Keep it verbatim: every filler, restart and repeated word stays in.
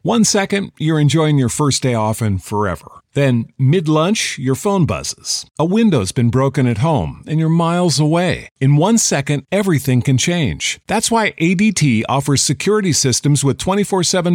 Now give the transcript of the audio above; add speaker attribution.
Speaker 1: One second, you're enjoying your first day off and forever. Then, mid-lunch, your phone buzzes. A window's been broken at home, and you're miles away. In one second, everything can change. That's why A D T offers security systems with twenty-four seven